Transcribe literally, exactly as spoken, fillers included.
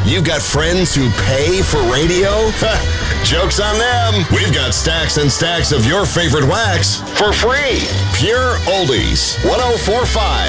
You got friends who pay for radio? Joke's on them. We've got stacks and stacks of your favorite wax for free. Pure Oldies. one oh four point five